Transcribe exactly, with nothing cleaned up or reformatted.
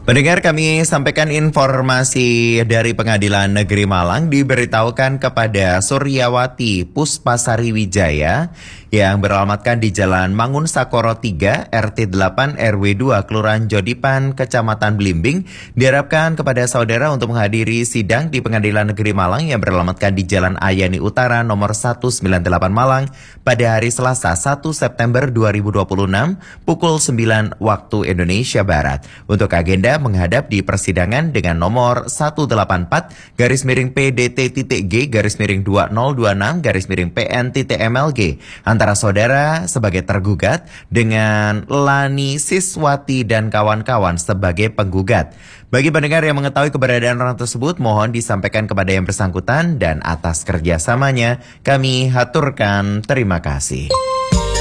Pendengar, kami sampaikan informasi dari Pengadilan Negeri Malang diberitahukan kepada Suryawati Puspasari Wijaya yang beralamatkan di Jalan Mangun Sakoro tiga R T delapan R W dua Kelurahan Jodipan Kecamatan Blimbing diharapkan kepada saudara untuk menghadiri sidang di Pengadilan Negeri Malang yang beralamatkan di Jalan Ayani Utara nomor seratus sembilan puluh delapan Malang pada hari Selasa satu September dua ribu dua puluh enam pukul sembilan waktu Indonesia Barat. Untuk agenda menghadap di persidangan dengan nomor seratus delapan puluh empat garis miring P D T.G garis miring dua nol dua enam garis miring P N M L G antara saudara sebagai tergugat dengan Lani Siswati dan kawan-kawan sebagai penggugat. Bagi pendengar yang mengetahui keberadaan orang tersebut, mohon disampaikan kepada yang bersangkutan dan atas kerjasamanya kami haturkan terima kasih.